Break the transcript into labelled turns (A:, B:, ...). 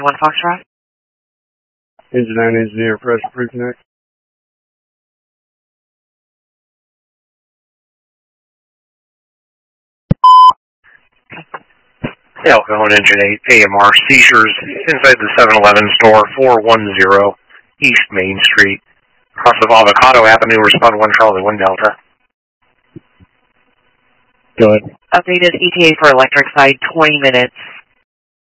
A: One Foxtrot.
B: Engine 9 engineer, pressure pre-connect.
C: Elkhorn Engine 8, AMR, seizures inside the 7-Eleven store, 410 East Main Street. Cross of Avocado Avenue, respond 1 Charlie 1 Delta.
B: Go ahead.
A: Updated ETA for electric side, 20 minutes.